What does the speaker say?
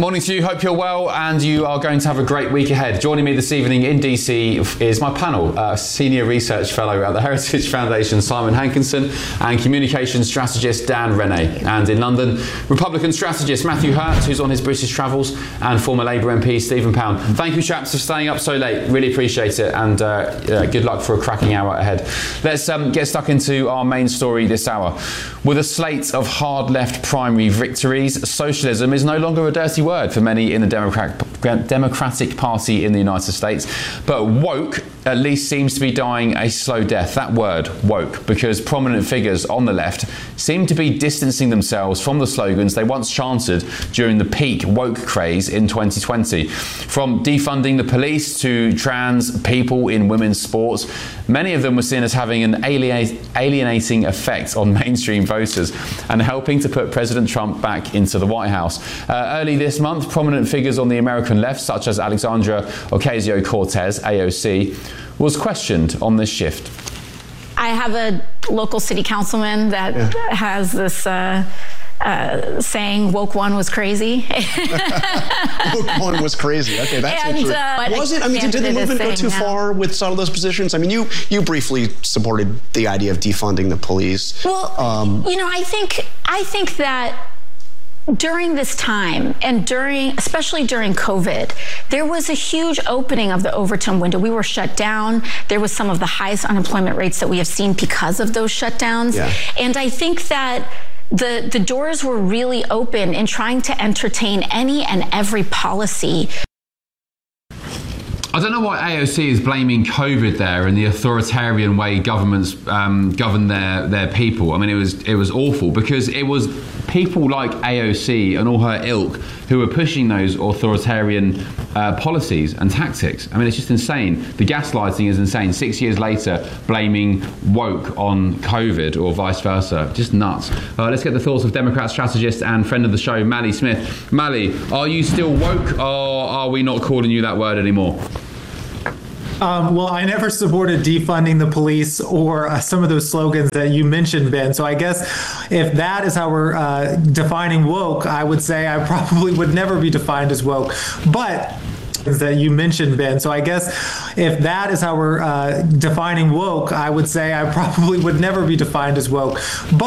Morning to you, hope you're well and you are going to have a great week ahead. Joining me this evening in DC is my panel, Senior Research Fellow at the Heritage Foundation, Simon Hankinson, and Communications Strategist Dan Rene. And in London, Republican Strategist Matthew Hurt, who's on his British travels, and former Labour MP Stephen Pound. Thank you, chaps, for staying up so late. Really appreciate it, and good luck for a cracking hour ahead. Let's get stuck into our main story this hour. With a slate of hard left primary victories, socialism is no longer a dirty word for many in the Democratic Party in the United States. But woke at least seems to be dying a slow death. That word, woke, because prominent figures on the left seem to be distancing themselves from the slogans they once chanted during the peak woke craze in 2020. From defunding the police to trans people in women's sports, many of them were seen as having an alienating effect on mainstream voters and helping to put President Trump back into the White House. Early this month, prominent figures on the American left, such as Alexandria Ocasio-Cortez, AOC, was questioned on this shift. I have a local city councilman that has this saying, woke one was crazy. Woke one was crazy. Okay, that's interesting. Was it? I mean, did the movement go too far with some of those positions? I mean, you briefly supported the idea of defunding the police. Well, I think that during this time and especially during COVID, there was a huge opening of the Overton window. We were shut down. There was some of the highest unemployment rates that we have seen because of those shutdowns. Yeah. And I think that the doors were really open in trying to entertain any and every policy. I don't know why AOC is blaming COVID there and the authoritarian way governments govern their people. I mean, it was awful because it was people like AOC and all her ilk who were pushing those authoritarian policies and tactics. I mean, it's just insane. The gaslighting is insane. 6 years later, blaming woke on COVID or vice versa. Just nuts. Let's get the thoughts of Democrat strategist and friend of the show, Mally Smith. Mally, are you still woke, or are we not calling you that word anymore? Well, I never supported defunding the police or some of those slogans that you mentioned, Ben. So I guess if that is how we're defining woke, I would say I probably would never be defined as woke. But that you mentioned, Ben. So I guess if that is how we're defining woke, I would say I probably would never be defined as woke. But